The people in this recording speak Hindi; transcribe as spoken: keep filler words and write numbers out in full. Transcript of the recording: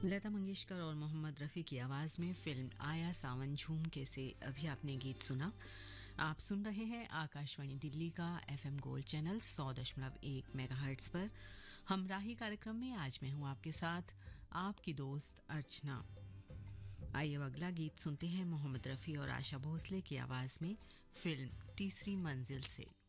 लता मंगेशकर और मोहम्मद रफ़ी की आवाज़ में फिल्म आया सावन झूमके से अभी आपने गीत सुना। आप सुन रहे हैं आकाशवाणी दिल्ली का एफएम गोल्ड चैनल सौ दशमलव एक मेगाहर्ट्ज पर। हमराही कार्यक्रम में आज मैं हूं आपके साथ आपकी दोस्त अर्चना। आइए अगला गीत सुनते हैं मोहम्मद रफ़ी और आशा भोसले की आवाज़ में फिल्म तीसरी मंजिल से।